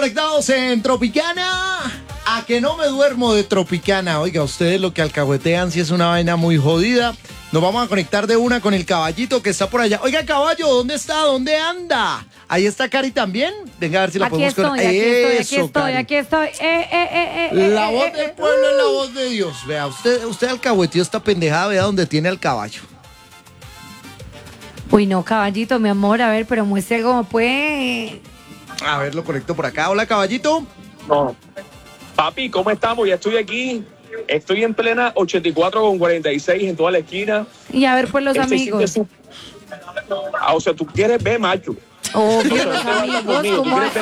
Conectados en Tropicana. A que no me duermo de Tropicana. Oiga, ustedes lo que alcahuetean si es una vaina muy jodida. Nos vamos a conectar de una con el caballito que está por allá. Oiga, caballo, ¿dónde está? ¿Dónde anda? Ahí está Cari también. Venga a ver si la podemos conectar. Aquí estoy. La voz del pueblo es la voz de Dios. Vea, usted alcahueteó esta pendejada, vea dónde tiene al caballo. Uy, no, caballito, mi amor, a ver, pero muestre cómo puede. A ver, lo conecto por acá. Hola, caballito. No. Papi, ¿cómo estamos? Ya estoy aquí. Estoy en plena 84 con 46 en toda la esquina. Y a ver, pues los amigos. O sea, tú quieres ver, macho. Obvio, los amigos, ¿cómo así?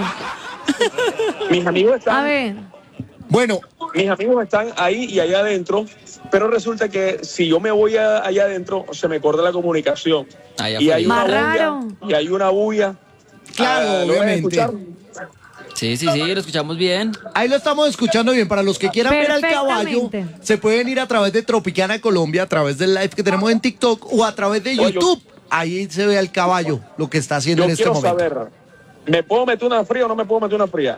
Mis amigos están. A ver. Bueno. Mis amigos están ahí y allá adentro. Pero resulta que si yo me voy allá adentro, se me corta la comunicación. Y hay una bulla. Y hay una bulla. Claro, obviamente. Sí, lo escuchamos bien. Ahí lo estamos escuchando bien. Para los que quieran ver al caballo, se pueden ir a través de Tropicana Colombia, a través del live que tenemos en TikTok o a través de YouTube. Ahí se ve al caballo, lo que está haciendo en este momento. Yo quiero saber, ¿me puedo meter una fría o no me puedo meter una fría?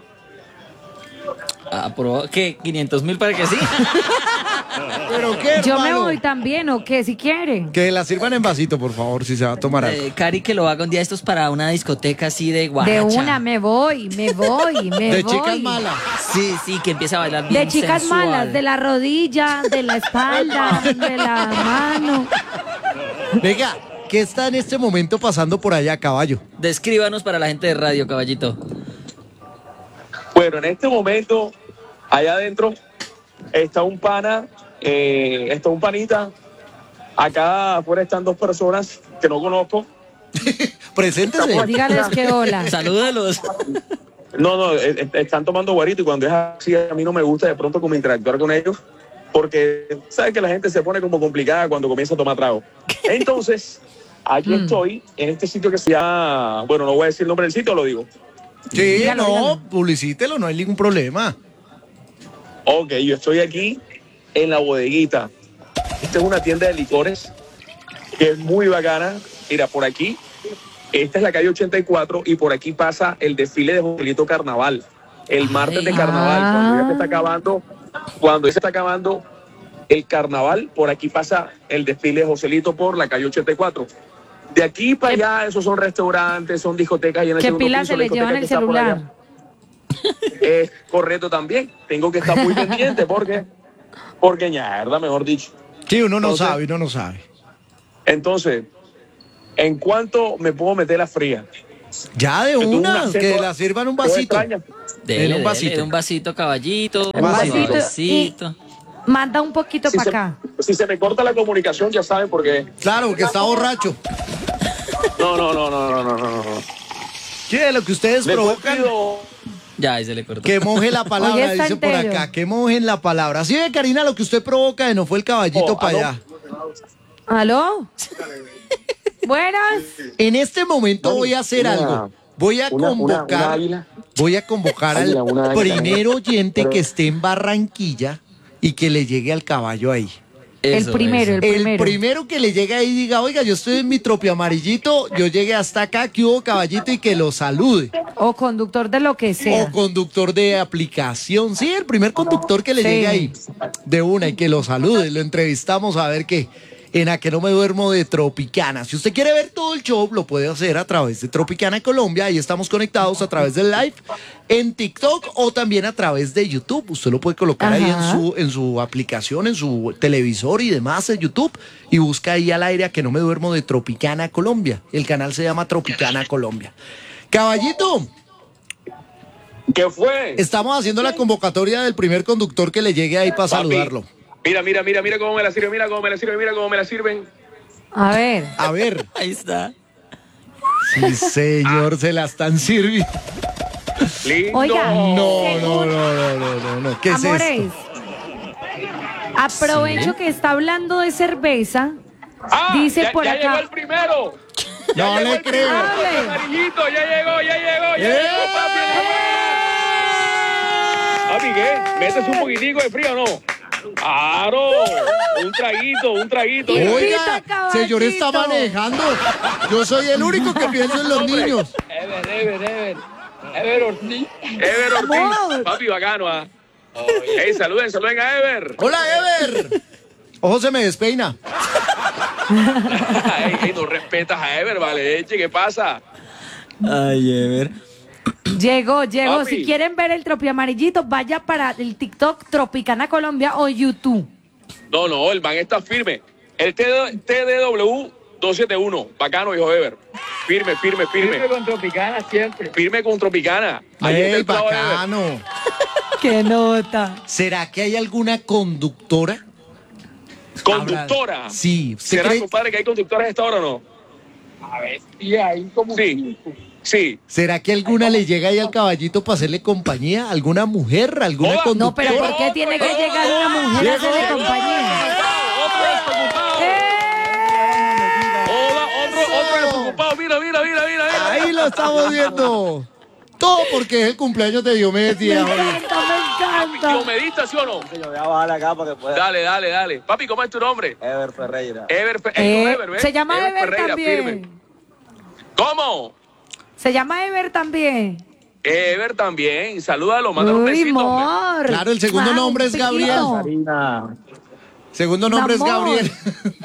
¿Qué? ¿500,000 para que sí? ¿Pero qué, yo me voy también, ¿o qué? Si quieren. Que la sirvan en vasito, por favor, si se va a tomar algo. Cari, que lo haga un día estos para una discoteca así de guaracha. De una, me voy. De chicas malas. Sí, que empieza a bailar bien de chicas sensual. malas, de la rodilla, de la espalda, de la mano. Venga, ¿qué está en este momento pasando por allá, caballo? Descríbanos para la gente de radio, caballito. Bueno, en este momento, allá adentro, está un pana, está un panita. Acá afuera están dos personas que no conozco. Preséntese. Dígales que hola. Salúdelos. No, están tomando guarito y cuando es así, a mí no me gusta de pronto como interactuar con ellos, porque sabes que la gente se pone como complicada cuando comienza a tomar trago. Entonces, aquí estoy, en este sitio que se llama, bueno, no voy a decir el nombre del sitio, lo digo. Sí, dígalo. Publicítelo, no hay ningún problema. Ok, yo estoy aquí en la bodeguita. Esta es una tienda de licores que es muy bacana. Mira, por aquí, esta es la calle 84 y por aquí pasa el desfile de Joselito Carnaval. El martes de carnaval, cuando ya se está acabando el carnaval, por aquí pasa el desfile de Joselito por la calle 84. De aquí para allá, esos son restaurantes, son discotecas. Y en el ¿Qué pila se le llevan el celular? Es correcto también. Tengo que estar muy pendiente porque ñarda, mejor dicho. Sí, uno no sabe. Entonces, ¿en cuánto me puedo meter la fría? Ya de una, que la sirvan un vasito. Dele un vasito, caballito. Un vasito. Manda un poquito para acá. Si se me corta la comunicación, ya saben por qué. Claro, porque está borracho. No. Sí, de lo que ustedes provocan. Ya, ahí se le cortó. Que moje la palabra, dice por acá. Que mojen la palabra. Sí, Karina, lo que usted provoca no fue el caballito para allá. ¿Aló? Buenas. En este momento voy a hacer algo. Voy a convocar al primer oyente que esté en Barranquilla y que le llegue al caballo ahí. El primero. El primero que le llegue ahí y diga, oiga, yo estoy en mi tropio amarillito, yo llegué hasta acá, que hubo caballito, y que lo salude. O conductor de lo que sea. O conductor de aplicación. Sí, el primer conductor que le llegue ahí de una y que lo salude. Lo entrevistamos a ver qué. En A que no me duermo de Tropicana. Si usted quiere ver todo el show, lo puede hacer a través de Tropicana Colombia. Ahí estamos conectados a través del live en TikTok o también a través de YouTube. Usted lo puede colocar ahí en su aplicación, en su televisor y demás en YouTube. Y busca ahí al aire A que no me duermo de Tropicana Colombia. El canal se llama Tropicana Colombia. Caballito. ¿Qué fue? Estamos haciendo la convocatoria del primer conductor que le llegue ahí para saludarlo. Mira cómo me la sirven, mira cómo me la sirven. A ver. Ahí está. Sí, señor, se la están sirviendo. Lindo. Oiga. No. ¿Qué Amores, es esto? aprovecho que está hablando de cerveza. Dice por ya acá. Llegó el primero. No le creo. Amarillito, ya llegó, papi. ¿Qué? ¿Metes un poquitico de frío o no? Claro, un traguito. Oiga, señor está manejando. Yo soy el único que pienso en los niños. Ever. Ever Ortiz. Ever Ortiz. Papi, bacano, ¿ah? Hey, saluden a Ever. Hola, Ever. Ojo, se me despeina. Hey, no respetas a Ever, vale, eche, ¿qué pasa? Ay, Ever. Llegó. Papi. Si quieren ver el tropiamarillito, vaya para el TikTok Tropicana Colombia o YouTube. No, el man está firme. El TDW 271. Bacano, hijo Ever. Firme. Firme con Tropicana siempre. Firme con Tropicana. Ahí está ¡Ey, el clavo de Ever. bacano! ¡Qué nota! ¿Será que hay alguna conductora? Conductora. Sí. ¿Usted ¿Será, cree- compadre, que hay conductoras a esta hora o no? A ver, sí, hay como Sí. Sí. ¿Será que alguna le llega ahí al caballito para hacerle compañía? ¿Alguna mujer? ¿Alguna Hola. conductora? No, pero ¿por qué tiene que llegar una mujer a hacerle compañía? Otro desocupado. Otro desocupado. Mira. Ahí lo estamos viendo. Todo porque es el cumpleaños de Diomedes Me Díaz. encanta. ¿Diomedes, sí o no? Yo voy a bajar acá para que pueda. Dale. Papi, ¿cómo es tu nombre? Ever Ferreira. Ever, ¿ves? Se llama Ever Ferreira, también. firme. ¿Cómo? Se llama Ever también. Ever también. Salúdalo, mándale un Uy, besito. hombre. amor. Claro, el segundo nombre es Gabriel. Karina. Segundo nombre es Amor. Gabriel.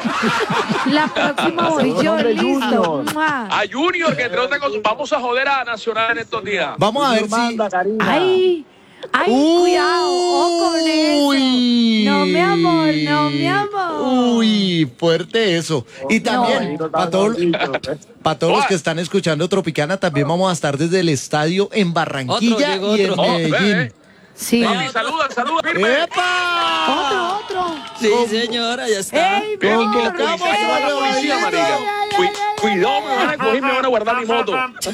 La próxima voy yo, nombre es listo. Junior. ¡Mua! A Junior, que entre otras cosas, vamos a joder a Nacional en estos días. Vamos a ver si... Manda, Karina. Ay, cuidado, ojo con eso. Uy. No, mi amor. Uy, fuerte eso. Y también, No. para todos los que están escuchando Tropicana, también vamos a estar desde el estadio en Barranquilla Otro, y llegó en otro. Medellín. Sí. Papi, saluda, firme. ¡Epa! Otro. Sí, señora, ya está. ¡Ey, Ven, amor! convocamos a la policía, marica. Cuidado, me van a coger, me van a guardar mi moto.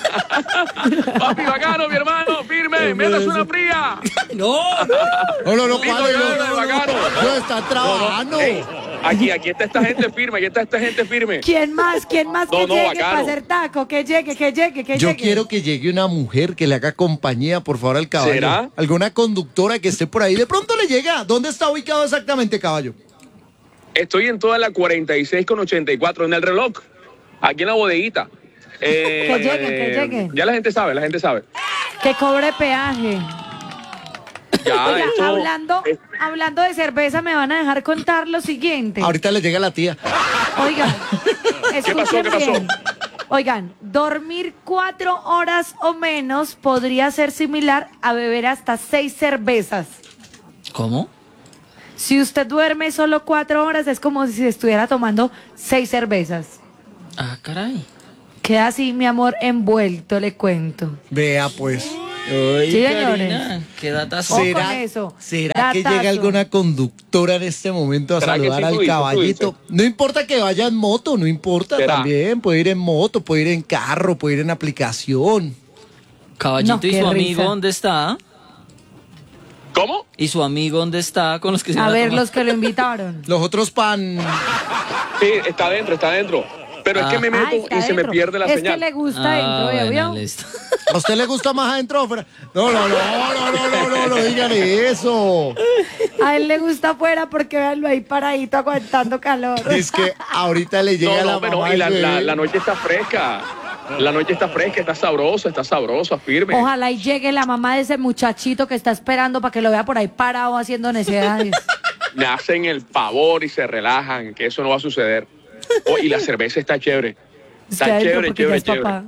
Papi, bacano, mi hermano, firme, métase una fría. No. No, Lindo, padre, yo, bacano. no, está trabajando. Ey, aquí está esta gente firme, ¿Quién más que No, llegue bacano. para hacer taco? Que llegue. Yo llegue. quiero que llegue una mujer que le haga compañía, por favor, al caballo. ¿Será? Alguna conductora que esté por ahí. De pronto le llega. ¿Dónde está ubicado exactamente, caballo? Estoy en toda la 46 con 84, en el reloj, aquí en la bodeguita. Que llegue. Ya la gente sabe. Que cobre peaje. Ya, Oiga, eso- hablando de cerveza, me van a dejar contar lo siguiente. Ahorita le llega la tía. Oigan, escuchen ¿Qué pasó? bien. Oigan, dormir 4 horas o menos podría ser similar a beber hasta 6 cervezas. ¿Cómo? Si usted duerme solo 4 horas, es como si estuviera tomando 6 cervezas. Ah, caray. Queda así, mi amor, envuelto, le cuento. Vea, pues. Ay, Sí, Karina, señores. qué datazo. Ojo ¿Será, con eso. ¿será que Datazo. llega alguna conductora en este momento a ¿Será que saludar sí, al tú dices, caballito? No importa que vaya en moto, no importa ¿Será? también. Puede ir en moto, puede ir en carro, puede ir en aplicación. Caballito, No, ¿y qué su amigo risa. dónde está? ¿Cómo? ¿Y su amigo dónde está con los que se A van ver, tomar? los que lo invitaron. Los otros pan. Sí, está adentro. Pero es que me meto Ay, está y se me adentro. pierde la es señal. que le gusta Ah, adentro, bueno, ¿vio? listo. ¿A usted le gusta más adentro? Afuera? No, digan eso. A él le gusta afuera porque véanlo ahí paradito aguantando calor. Es que ahorita le llega la pero mamá y del bebé. la noche está fresca. La noche está fresca, está sabrosa, firme. Ojalá y llegue la mamá de ese muchachito que está esperando para que lo vea por ahí parado haciendo necesidades. Me hacen el favor y se relajan, que eso no va a suceder. Oh, y la cerveza está chévere. Está Usted adentro chévere, porque ya es chévere. papá.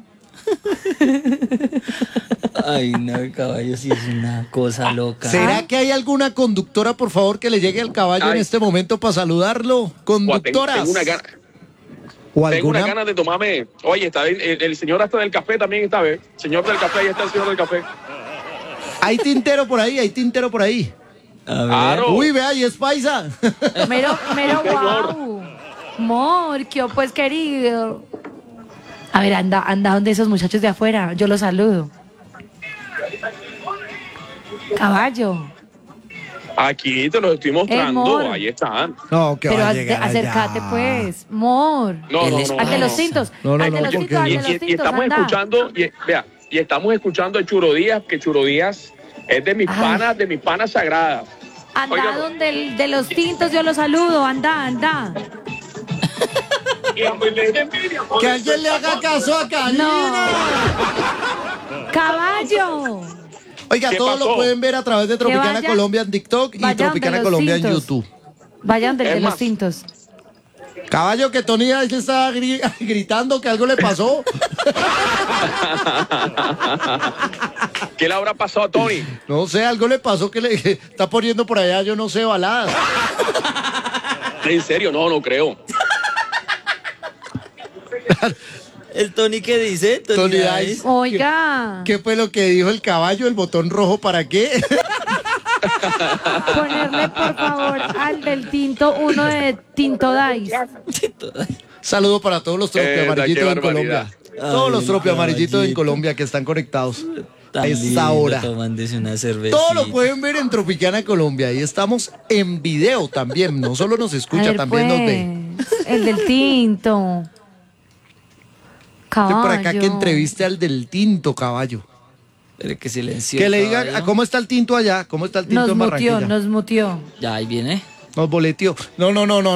Ay, no, el caballo sí es una cosa loca. ¿Será que hay alguna conductora, por favor, que le llegue al caballo en Ay. este momento para saludarlo? Buah, Conductoras. Tengo una gana. ¿O Tengo alguna? una ganas de tomarme. Oye, está el señor hasta del café también está, ¿ves? Señor del café, ahí está el señor del café. Hay tintero por ahí, A ver. Claro. Uy, vea, y es paisa. Mero señor. guau. Morquio, pues querido. A ver, anda donde esos muchachos de afuera. Yo los saludo. Caballo. Aquí te los estoy mostrando. Mor. Ahí están. No, que Pero va a llegar acércate, allá. pues. Mor. No, no, Él es no. Al de los no. cintos. No, Al de los porque- cintos, al de los Y cintos. estamos anda. escuchando, y estamos escuchando a Churo Díaz, que Churo Díaz es de mis Ay. panas sagradas. Anda Oiga. donde el de los tintos, yo los saludo. Anda. Que alguien le haga caso a Karina. Caballo. Oiga, ¿Qué todos pasó? lo pueden ver a través de Tropicana vayan- Colombia en TikTok y vayan Tropicana de los Colombia en tintos. YouTube. Vayan del Es de los más. tintos. Caballo, que Tony ahí se está gritando que algo le pasó. ¿Qué le habrá pasado a Tony? No sé, algo le pasó que le está poniendo por allá, yo no sé, baladas. ¿En serio? No, no creo. ¿El Tony qué dice? Tony Dice. Dice. Oiga, ¿Qué fue lo que dijo el caballo? ¿El botón rojo para qué? ponerle por favor al del tinto uno de Tinto Dice. Saludo para todos los tropi Qué amarillitos en barbaridad. Colombia. Todos los Ay, tropi amarillitos en caballito. Colombia que están conectados Tan a esta lindo, hora. tomándose una cervecita. Todo lo pueden ver en Tropicana Colombia y estamos en video también. No solo nos A escucha, ver, también nos ve. pues, el del tinto. Estoy por acá Caballo. que entreviste al del tinto, caballo. Pero que silencio. Que le diga caballo. ¿cómo está el tinto allá? ¿Cómo está el tinto Nos en mutió, Barranquilla? nos mutió. Ya, ahí viene. Nos boleteó. No.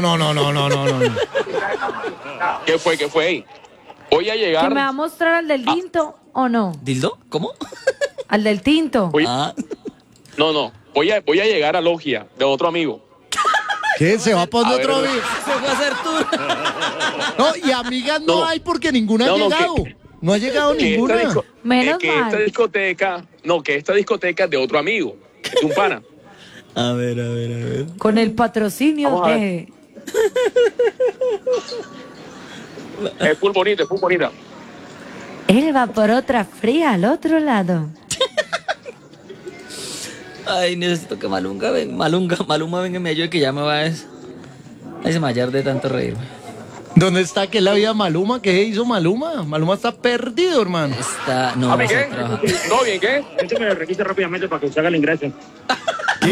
¿Qué fue? ¿Qué fue? Voy a ¿Que llegar. me va a mostrar al del tinto o no? ¿Dildo? ¿Cómo? Al del tinto. Voy- Ah, No. Voy a llegar a Logia de otro amigo. ¿Qué? ¿Se va a poner A otro ver, amigo? se fue a hacer tour. No, y amigas no No. hay porque ninguna No, ha no, llegado. No ha llegado Que ninguna. Menos que esta mal. discoteca, que esta discoteca es de otro amigo, de un pana. A ver. Con el patrocinio Vamos a de... Es muy bonita, es muy bonita. Él va por otra fría al otro lado. Ay, necesito que Maluma venga y me ayude que ya me va a desmayar de tanto reírme. ¿Dónde está que la vida Maluma? ¿Qué hizo Maluma? Maluma está perdido, hermano. Está, no, ¿A mí se qué? trabaja. ¿Todo bien qué? Esto me lo requise rápidamente para que usted haga el ingreso. ¿Qué?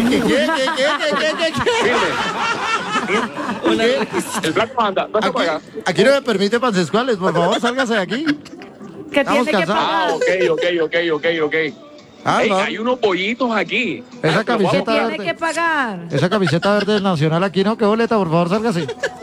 Una ¿Qué? El Black Panda, no está Aquí, para acá. aquí no me permite pansexuales, por favor, sálgase de aquí. Que Estamos tiene que cansados. pagar. Ok. Ah, Ey, no. hay unos pollitos aquí. Esa Pero camiseta- vamos. Tiene que pagar. Esa camiseta verde del Nacional aquí, ¿no? ¿Qué boleta? Por favor, sálgase.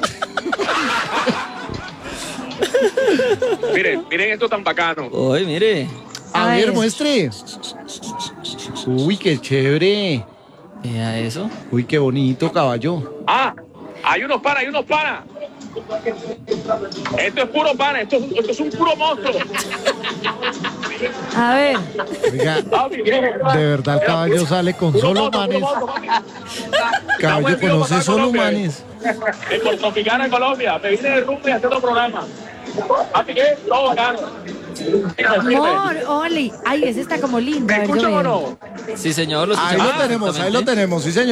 Miren esto tan bacano. Uy, mire. A A ver, ver. muestre. Uy, qué chévere. Mira eso. Uy, qué bonito, caballo. Ah, hay unos panas. Esto es puro pana, esto es un puro monstruo. A ver, Oiga, Papi, de verdad el caballo sale con puro solo monstruo, manes. puro monstruo, papi. Caballo Estamos en vivo conoce para solo Colombia, manes. En Puerto Picana, en Colombia. Me vine de rumbo y hacer otro programa. Papi, ¿qué? Todo bacano. amor, Oli. Ay, ese está como lindo. ¿Me A ver, yo escuchan o veo. no? Sí, señor. Lo Ahí escuchamos lo tenemos, sí, señor.